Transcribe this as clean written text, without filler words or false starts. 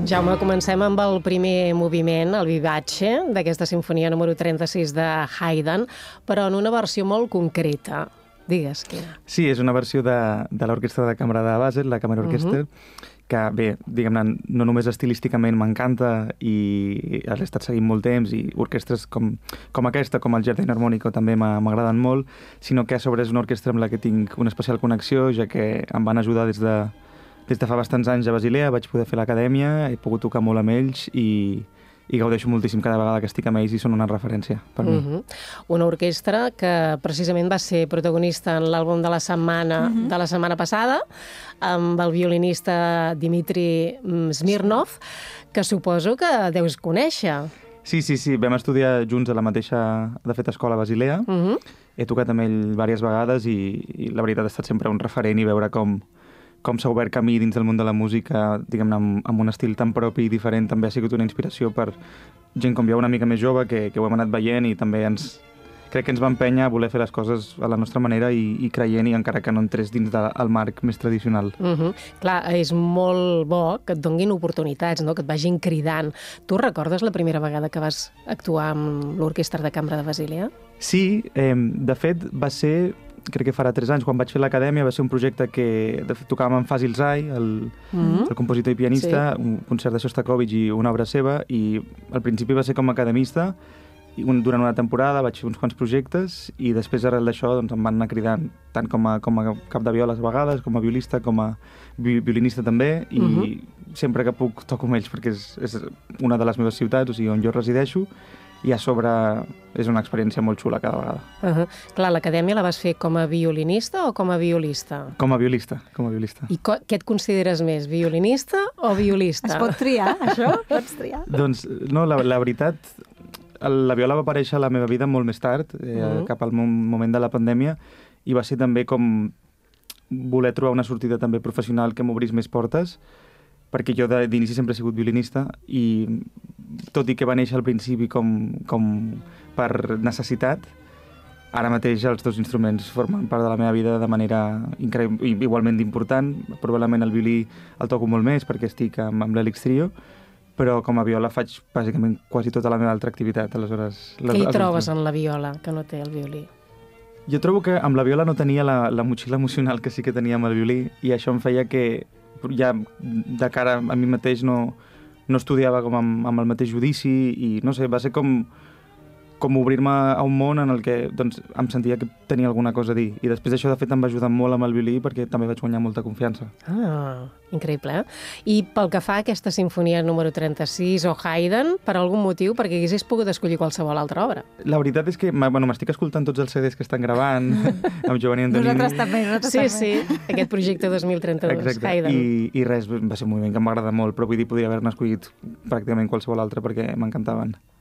Jaume, comencem amb el primer moviment, el vivace, d'aquesta sinfonia número 36 de Haydn, però en una versió molt concreta. Digues quina. Sí, és una versió de l'orquestra de cambra de Basel, la Kammer Orchester, que bé, diguem-ne, no només estilísticament m'encanta i l'he estat seguint molt temps i orquestres com aquesta, com el Jardin Harmonico també m'agraden molt, sinó que a sobre és una orquestra amb la que tinc una especial connexió, ja que em van ajudar des de fa bastants anys a Basilea, vaig poder fer l'acadèmia, he pogut tocar molt amb ells i gaudeixo moltíssim cada vegada que estic amb ells i són una referència per mi. Una orquestra que precisament va ser protagonista en l'àlbum de la setmana passada, amb el violinista Dmitri Smirnov, que suposo que deus conèixer. Sí, vam estudiar junts a la mateixa, de fet, escola a Basilea. He tocat amb ell diverses vegades i la veritat ha estat sempre un referent i veure com s'ha obert camí dins del món de la música, diguem-ne, amb un estil tan propi i diferent, també ha sigut una inspiració per gent com jo, una mica més jove, que ho hem anat veient i també crec que ens va empènyer a voler fer les coses a la nostra manera i creient, i encara que no entrés dins del marc més tradicional. Clar, és molt bo que et donguin oportunitats, no? Que et vagin cridant. Tu recordes la primera vegada que vas actuar amb l'Orquestra de Cambra de Basilea? Sí, de fet va ser, crec que farà 3 anys, quan vaig fer l'acadèmia, va ser un projecte que de fet tocàvem amb Fazil Say, el compositor i pianista, un concert de Shostakovich i una obra seva, i al principi va ser com a academista, i durant una temporada vaig fer uns quants projectes i després arrel d'això em van anar cridant tant com a cap de viola a vegades, com a violista, com a violinista també, i sempre que puc toco amb ells perquè és una de les meves ciutats, o sigui, on jo resideixo, i a sobre és una experiència molt xula cada vegada. Clar, l'acadèmia la vas fer com a violinista o com a violista? Com a violista. I què et consideres més, violinista o violista? Es pot triar, això? Pots triar? Doncs, no, la veritat, la viola va aparèixer a la meva vida molt més tard, cap al moment de la pandèmia, i va ser també com voler trobar una sortida també professional que m'obrís més portes, perquè jo d'inici sempre he sigut violinista i tot i que va néixer al principi com per necessitat, ara mateix els dos instruments formen part de la meva vida de manera igualment important. Probablement el violí el toco molt més perquè estic amb l'Helix Trio, però com a viola faig bàsicament quasi tota la meva altra activitat. Aleshores, què hi trobes en la viola que no té el violí? Jo trobo que amb la viola no tenia la motxilla emocional que sí que tenia amb el violí, i això em feia que ja de cara a mi mateix no estudiava com amb el mateix judici, i no sé, va ser com obrir-me a un món en el que doncs, em sentia que tenia alguna cosa a dir, i després això de fet em va ajudar molt amb el violí perquè també vaig guanyar molta confiança. Increïble, I pel que fa a aquesta sinfonia número 36 o Haydn, per algun motiu, perquè haguessis pogut escollir qualsevol altra obra? La veritat és que m'estic escoltant tots els CDs que estan gravant amb Giovanni Antonini. Nosaltres també. Sí, aquest projecte 2032, exacte. Haydn. I res, va ser un moviment que m'agrada molt, però vull dir, podria haver-ne escollit pràcticament qualsevol altre perquè m'encantaven.